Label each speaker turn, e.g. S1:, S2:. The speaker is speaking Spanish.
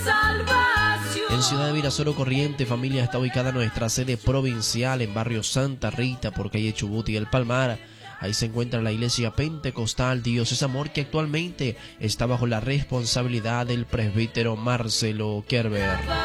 S1: En Ciudad de Virasoro, Corrientes, familia, está ubicada nuestra sede provincial en barrio Santa Rita, por calle Chubut y El Palmar. Ahí se encuentra la iglesia pentecostal Dios es Amor, que actualmente está bajo la responsabilidad del presbítero Marcelo Kerber.